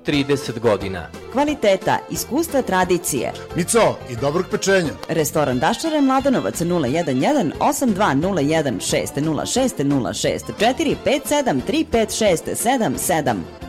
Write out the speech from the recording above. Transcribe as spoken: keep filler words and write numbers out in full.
trideset godina. Kvaliteta, iskustva, tradicije. Mico i dobrog pečenja. Restoran Daščare, Mladenovac nula jedan jedan osam dva nula jedan šest nula šest nula šest četiri pet sedam tri pet šest sedam sedam.